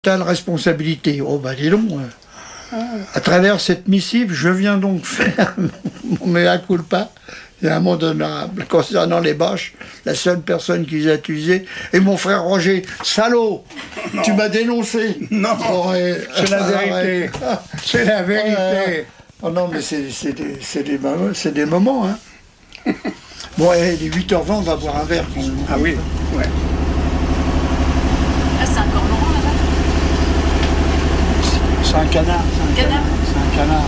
Telle responsabilité. Oh bah dis donc, à travers cette missive, je viens donc faire mon mea culpa, c'est un mot honorable. Concernant les Boches, la seule personne qui les a utilisés est mon frère Roger. Salaud, non. Tu m'as dénoncé. Non, c'est la vérité. C'est la vérité. Oh non, mais c'est des moments. Hein. Bon, et il est 8h20, on va boire un verre. Ah oui, ouais. Ah, c'est un cormoran là-bas. C'est un canard. C'est un canard. C'est un canard.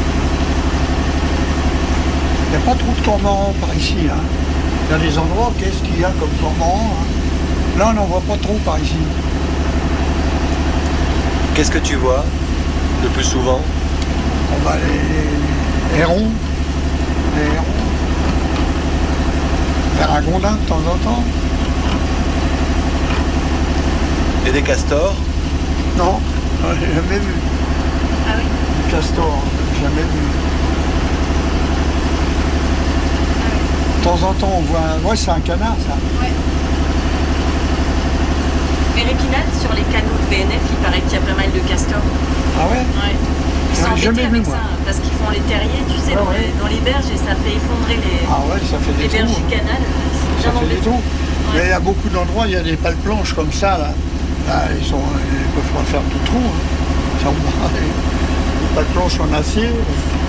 Il n'y a pas trop de cormorans par ici. Hein. Il y a des endroits, qu'est-ce qu'il y a comme cormorans hein. Là, on n'en voit pas trop par ici. Qu'est-ce que tu vois le plus souvent? On va les hérons. Les hérons. Ragondins de temps en temps. Et des castors? Non, j'ai jamais vu. Ah oui. Des castors, jamais vu. De temps en temps, on voit un... Ouais, c'est un canard, ça. Ouais. Vers Épinal, sur les canaux de VNF, il paraît qu'il y a pas mal de castors. Ah ouais? Ouais. Ils sont embêtés avec ça, parce qu'ils font les terriers, tu sais, dans les berges, et ça fait effondrer les, ça fait des berges trous, du canal. Ça fait des trous. Ouais. Mais il y a beaucoup d'endroits, il y a des pales planches comme ça, là. Là, ils peuvent pas faire de trous. Hein. Les pales planches en acier.